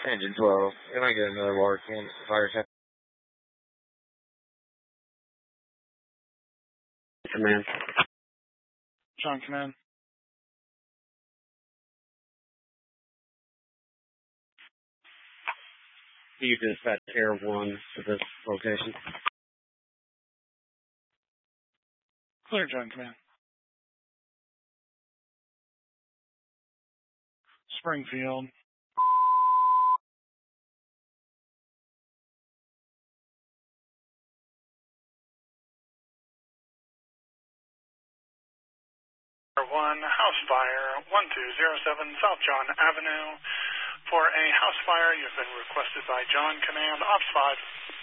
Engine 12. Can I get another water can? Fire tech. Command. John Command. You dispatch Air 1 to this location. Clear, John Command. Springfield. One house fire, 1207 South John Avenue. For a house fire, you've been requested by John Command, Ops 5.